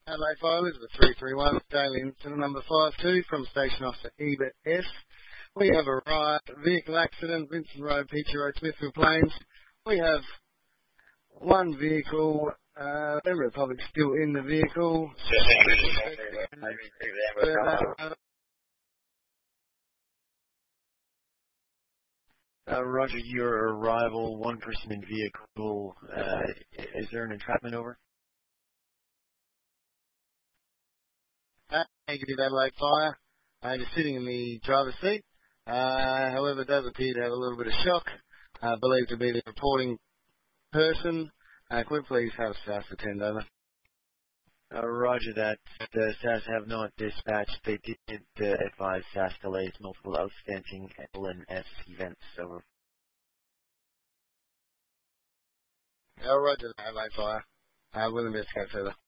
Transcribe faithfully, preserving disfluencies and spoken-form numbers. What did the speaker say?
Adelaide Fire, Elizabeth three three one, daily incident number five two from Station Officer Ebert S. We have arrived, vehicle accident, Vincent Road, Peachy Road, Smithfield Plains. We have one vehicle, uh, member of the public still in the vehicle. Uh, Roger, your arrival, one person in vehicle. Uh, is there an entrapment over? Negative Adelaide Fire. Uh, just sitting in the driver's seat. Uh, however, does appear to have a little bit of shock. Uh, believed to be the reporting person. Uh, could we please have S A S attend over? Uh, roger that. The S A S have not dispatched. They did uh, advise S A S delays multiple outstanding L N S events. Over. Uh, roger that, Adelaide Fire. Uh, we'll investigate further.